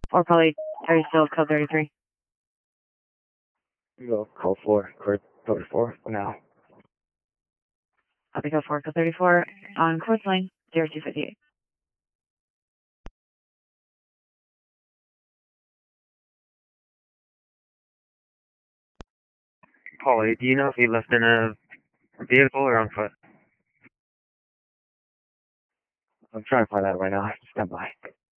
Or probably, are you still code 33? Go call 4, code 34 now. Copy code 4, code 34 on Quartz Lane, 0258. Polly, do you know if he left in a vehicle or on foot? I'm trying to find out right now. Stand by.